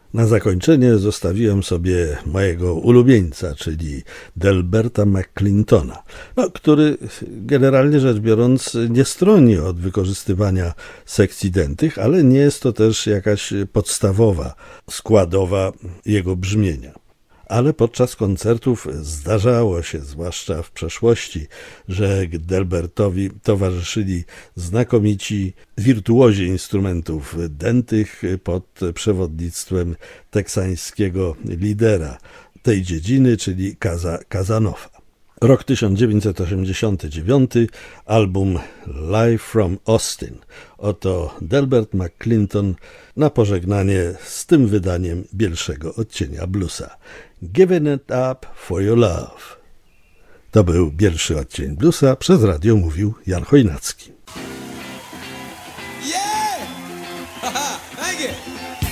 Na zakończenie zostawiłem sobie mojego ulubieńca, czyli Delberta McClintona, który generalnie rzecz biorąc nie stroni od wykorzystywania sekcji dętych, ale nie jest to też jakaś podstawowa, składowa jego brzmienia. Ale podczas koncertów zdarzało się, zwłaszcza w przeszłości, że Delbertowi towarzyszyli znakomici wirtuozi instrumentów dętych pod przewodnictwem teksańskiego lidera tej dziedziny, czyli Casanowa. Rok 1989, album Live from Austin. Oto Delbert McClinton na pożegnanie z tym wydaniem bielszego odcienia bluesa. Giving it up for your love. To był bielszy odcień bluesa, przez radio mówił Jan Chojnacki. Yeah! Thank you!